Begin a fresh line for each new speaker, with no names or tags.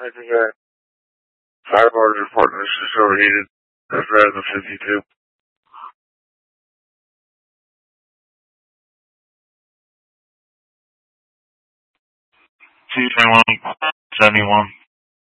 I think that Cyborg's report is just overheated. That's rather than 52. C21, 71.